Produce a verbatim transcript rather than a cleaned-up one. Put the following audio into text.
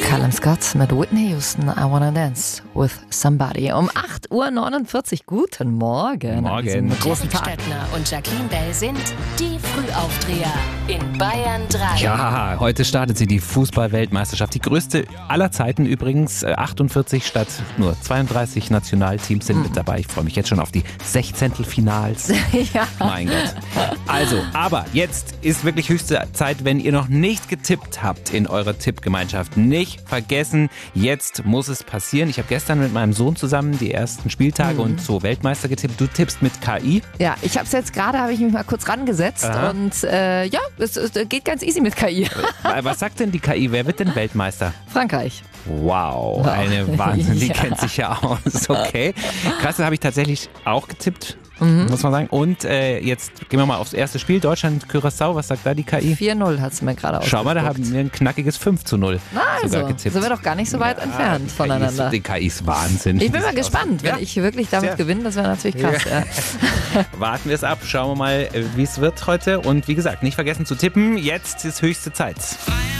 Callum Scott mit Whitney Houston, I Wanna Dance with Somebody. Um acht Uhr neunundvierzig. Guten Morgen. Morgen. Großen Tag. Stettner und Jacqueline Bell sind die Frühaufdreher in Bayern drei. Ja, heute startet sie die Fußball-Weltmeisterschaft. Die größte aller Zeiten übrigens. achtundvierzig statt nur zweiunddreißig Nationalteams sind mit dabei. Ich freue mich jetzt schon auf die Sechzehntelfinals. Ja. Mein Gott. Also, aber jetzt ist wirklich höchste Zeit, wenn ihr noch nicht getippt habt in eurer Tippgemeinschaft. Nicht vergessen, jetzt muss es passieren. Ich habe gestern mit meinem Sohn zusammen die ersten Spieltage mhm. und so Weltmeister getippt. Du tippst mit K I. Ja, ich habe es jetzt gerade, habe ich mich mal kurz rangesetzt. Aha. Und äh, ja, es, es geht ganz easy mit K I. Was sagt denn die K I? Wer wird denn Weltmeister? Frankreich. Wow, eine Wahnsinn, die Ja. kennt sich ja aus. Okay, krass, das habe ich tatsächlich auch getippt, mhm. muss man sagen. Und äh, jetzt gehen wir mal aufs erste Spiel. Deutschland-Curaçao, was sagt da die K I? vier null hat es mir gerade ausgespuckt. Schau mal, da haben wir ein knackiges fünf zu null also, sogar getippt. sind wir doch gar nicht so weit ja, entfernt die voneinander. K I ist, die K I ist Wahnsinn. Ich bin mal gespannt, wenn ja. ich wirklich damit Sehr. gewinne, das wäre natürlich krass. Ja. Warten wir es ab, schauen wir mal, wie es wird heute. Und wie gesagt, nicht vergessen zu tippen, jetzt ist höchste Zeit.